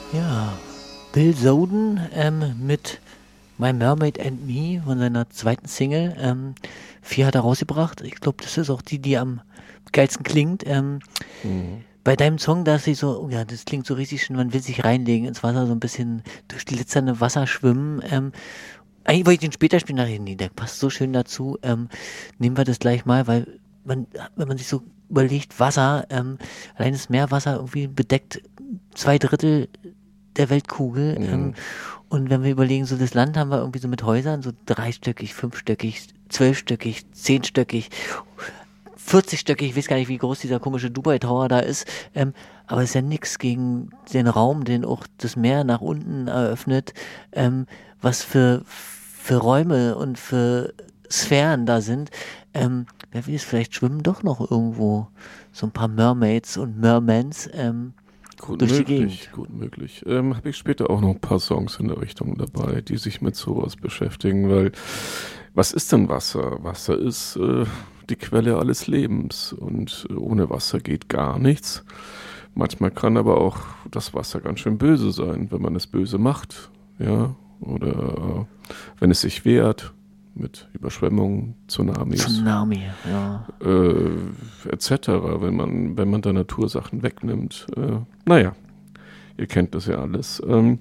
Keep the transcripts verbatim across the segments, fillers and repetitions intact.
Ja, Bill Soden ähm, mit My Mermaid and Me von seiner zweiten Single. Ähm, vier hat er rausgebracht. Ich glaube, das ist auch die, die am geilsten klingt. Ähm, Mhm. bei deinem Song, da ist sie so, oh ja, das klingt so richtig schön, man will sich reinlegen ins Wasser, so ein bisschen durch glitzernde Wasser schwimmen. Ähm, eigentlich wollte ich den später spielen, dachte ich, nee, der passt so schön dazu. Ähm, nehmen wir das gleich mal, weil man, wenn man sich so überlegt, Wasser, ähm, allein das Meerwasser irgendwie bedeckt zwei Drittel der Weltkugel. Ähm, Mhm. und wenn wir überlegen, so das Land haben wir irgendwie so mit Häusern, so dreistöckig, fünfstöckig, zwölfstöckig, zehnstöckig, vierzig-stöckig, ich weiß gar nicht, wie groß dieser komische Dubai Tower da ist, ähm, aber es ist ja nichts gegen den Raum, den auch das Meer nach unten eröffnet, ähm, was für, für Räume und für Sphären da sind. Ähm, wer weiß, vielleicht schwimmen doch noch irgendwo so ein paar Mermaids und Mermans ähm, Gut durch die möglich, Gegend. gut möglich. Ähm, habe ich später auch noch ein paar Songs in der Richtung dabei, die sich mit sowas beschäftigen, weil was ist denn Wasser? Wasser ist äh, die Quelle alles Lebens und äh, ohne Wasser geht gar nichts. Manchmal kann aber auch das Wasser ganz schön böse sein, wenn man es böse macht, ja, oder äh, wenn es sich wehrt mit Überschwemmungen, Tsunamis, Tsunami, ja. äh, et cetera, wenn man, wenn man da Natursachen wegnimmt. Äh, naja, ihr kennt das ja alles. Ähm,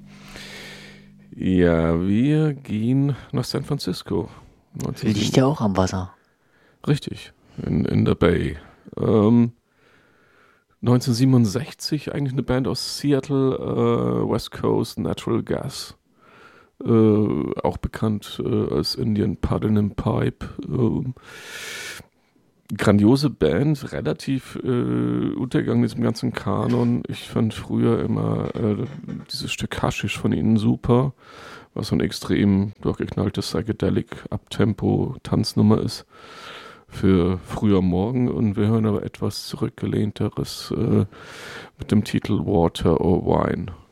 ja, wir gehen nach San Francisco. Liegt neunzehnhundertsieben. ja auch am Wasser. Richtig, in, in der Bay. Ähm, neunzehnhundertsiebenundsechzig, eigentlich eine Band aus Seattle, äh, West Coast, Natural Gas. Äh, auch bekannt äh, als Indian Puddin' and Pipe. Ähm, grandiose Band, relativ äh, untergegangen in diesem ganzen Kanon. Ich fand früher immer äh, dieses Stück Haschisch von ihnen super, was so ein extrem durchgeknalltes Psychedelic-Abtempo-Tanznummer ist für früher Morgen. Und wir hören aber etwas zurückgelehnteres äh, mit dem Titel Water or Wine.